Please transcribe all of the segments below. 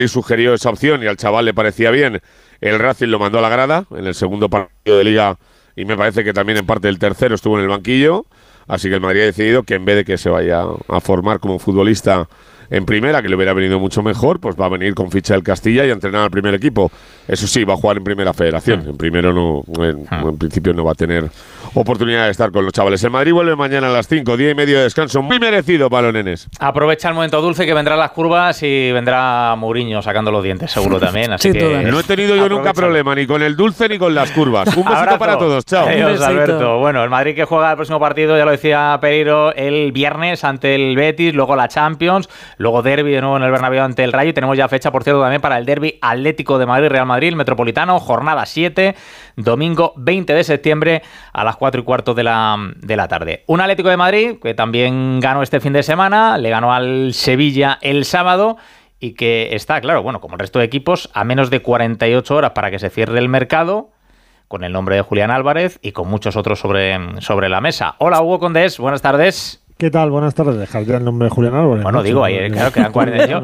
sugirió esa opción y al chaval le parecía bien, el Racing lo mandó a la grada en el segundo partido de Liga y me parece que también en parte del tercero estuvo en el banquillo, así que el Madrid ha decidido que en vez de que se vaya a formar como futbolista en primera, que le hubiera venido mucho mejor, pues va a venir con ficha del Castilla y a entrenar al primer equipo. Eso sí, va a jugar en primera federación. En primero no, en principio no va a tener oportunidad de estar con los chavales. El Madrid vuelve mañana a las 5, 10 y medio de descanso. Muy merecido para los nenes. Aprovecha el momento dulce que vendrán las curvas y vendrá Mourinho sacando los dientes, seguro también. Así sí, que no he tenido yo nunca problema ni con el dulce ni con las curvas. Un besito Abrazo para todos. Chao. Adiós, Alberto. Bueno, el Madrid que juega el próximo partido, ya lo decía Pereiro, el viernes ante el Betis, luego la Champions, luego derbi de nuevo en el Bernabéu ante el Rayo, y tenemos ya fecha, por cierto, también para el derbi Atlético de Madrid-Real Madrid, el Metropolitano, jornada 7, domingo 20 de septiembre a las 4:15 de la tarde. Un Atlético de Madrid que también ganó este fin de semana, le ganó al Sevilla el sábado y que está, claro, bueno, como el resto de equipos, a menos de 48 horas para que se cierre el mercado, con el nombre de Julián Álvarez y con muchos otros sobre la mesa. Hola, Hugo Condés, buenas tardes. ¿Qué tal? Buenas tardes. Dejar ya el nombre de Julián Álvarez. Bueno, digo, ahí, claro, quedan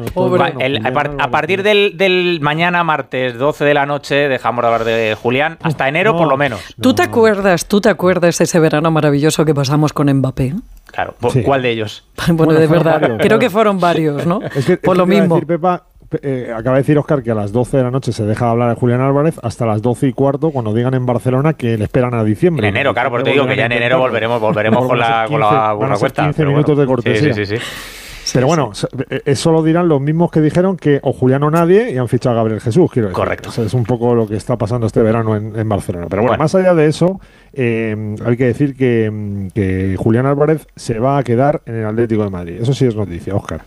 48. A partir del mañana, martes, 12 de la noche, dejamos de hablar de Julián. Hasta enero, por lo menos. ¿Tú te acuerdas de ese verano maravilloso que pasamos con Mbappé? Claro. ¿Cuál de ellos? Bueno, de verdad. Varios, creo que fueron varios, ¿no? Por lo mismo. Decir, Pepa, acaba de decir Óscar que a las 12 de la noche se deja de hablar de Julián Álvarez hasta las 12:15 cuando digan en Barcelona que le esperan a diciembre. En enero, claro, porque te digo que ya en enero volveremos con la buena cuesta. 15 minutos de cortesía. Sí. Pero bueno, eso lo dirán los mismos que dijeron que o Julián o nadie y han fichado a Gabriel Jesús, quiero decir. Correcto. O sea, es un poco lo que está pasando este verano en Barcelona. Pero bueno, más allá de eso, hay que decir que Julián Álvarez se va a quedar en el Atlético de Madrid. Eso sí es noticia, Óscar.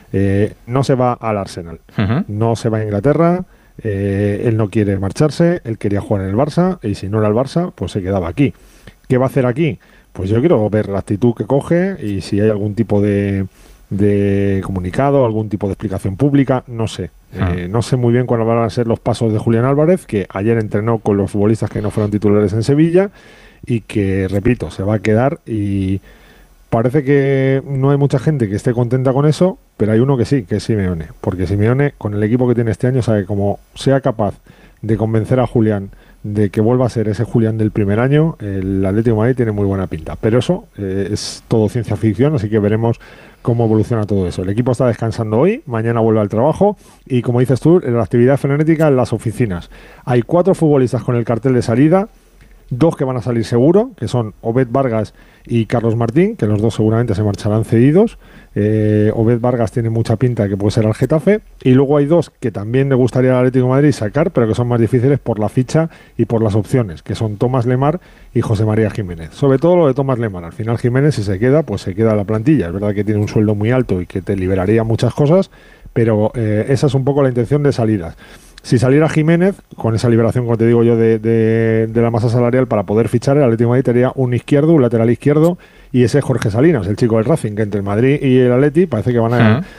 No se va al Arsenal, no se va a Inglaterra, él no quiere marcharse, él quería jugar en el Barça y si no era el Barça, pues se quedaba aquí. ¿Qué va a hacer aquí? Pues yo quiero ver la actitud que coge y si hay algún tipo de comunicado, algún tipo de explicación pública, no sé. No sé muy bien cuáles van a ser los pasos de Julián Álvarez, que ayer entrenó con los futbolistas que no fueron titulares en Sevilla y que, repito, se va a quedar y parece que no hay mucha gente que esté contenta con eso, pero hay uno que sí, que es Simeone, porque Simeone, con el equipo que tiene este año, sabe cómo sea capaz de convencer a Julián de que vuelva a ser ese Julián del primer año. El Atlético de Madrid tiene muy buena pinta, pero eso es todo ciencia ficción, así que veremos cómo evoluciona todo eso. El equipo está descansando hoy, mañana vuelve al trabajo y, como dices tú, la actividad frenética en las oficinas. Hay 4 futbolistas con el cartel de salida, 2 que van a salir seguro, que son Obed Vargas y Carlos Martín, que los dos seguramente se marcharán cedidos. Obed Vargas tiene mucha pinta de que puede ser al Getafe, y luego hay 2 que también le gustaría al Atlético de Madrid sacar, pero que son más difíciles por la ficha y por las opciones, que son Tomás Lemar y José María Jiménez. Sobre todo lo de Tomás Lemar. Al final Jiménez, si se queda, pues se queda en la plantilla. Es verdad que tiene un sueldo muy alto y que te liberaría muchas cosas, pero esa es un poco la intención de salidas. Si saliera Jiménez, con esa liberación, como te digo yo, de la masa salarial para poder fichar, el Atlético de Madrid tendría un izquierdo, un lateral izquierdo, y ese es Jorge Salinas, el chico del Racing, que entre el Madrid y el Atleti parece que van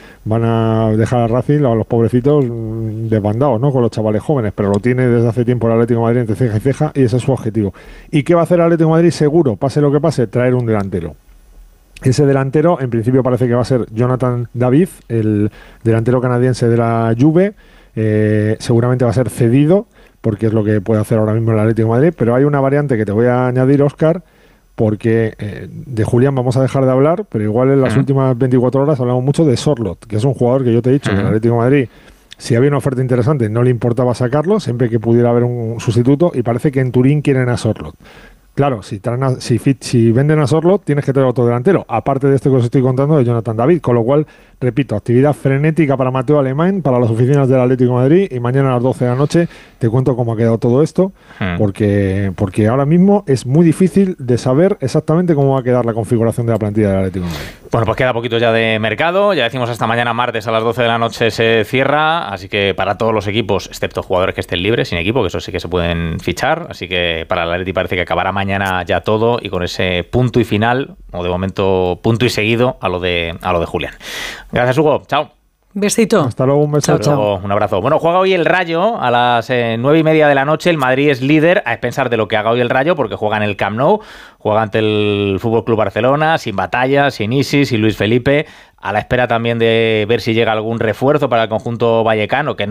a dejar al Racing, a los pobrecitos, desbandados, ¿no?, con los chavales jóvenes, pero lo tiene desde hace tiempo el Atlético de Madrid entre ceja y ceja, y ese es su objetivo. ¿Y qué va a hacer el Atlético de Madrid? Seguro, pase lo que pase, traer un delantero. Ese delantero, en principio, parece que va a ser Jonathan David, el delantero canadiense de la Juve. Seguramente va a ser cedido, porque es lo que puede hacer ahora mismo el Atlético de Madrid, pero hay una variante que te voy a añadir, Óscar, porque de Julián vamos a dejar de hablar, pero igual en las últimas 24 horas hablamos mucho de Sorloth, que es un jugador que yo te he dicho, del Atlético de Madrid, si había una oferta interesante no le importaba sacarlo, siempre que pudiera haber un sustituto, y parece que en Turín quieren a Sorloth. Claro, si venden a Sorloth, tienes que traer otro delantero, aparte de este que os estoy contando de Jonathan David, con lo cual, repito, actividad frenética para Mateo Alemán, para las oficinas del Atlético de Madrid, y mañana a las 12 de la noche te cuento cómo ha quedado todo esto, porque ahora mismo es muy difícil de saber exactamente cómo va a quedar la configuración de la plantilla del Atlético de Madrid. Bueno, pues queda poquito ya de mercado, ya decimos hasta mañana martes a las 12 de la noche se cierra, así que para todos los equipos, excepto jugadores que estén libres, sin equipo, que eso sí que se pueden fichar, así que para el Atlético parece que acabará mañana ya todo y con ese punto y final, o de momento punto y seguido a lo de Julián. Gracias, Hugo. Chao. Besito. Hasta luego, un beso. Chao. Un abrazo. Bueno, juega hoy el Rayo a las 9:30 de la noche. El Madrid es líder, a expensas de lo que haga hoy el Rayo, porque juega en el Camp Nou, juega ante el FC Barcelona, sin Batalla, sin Isi, sin Luis Felipe, a la espera también de ver si llega algún refuerzo para el conjunto vallecano, que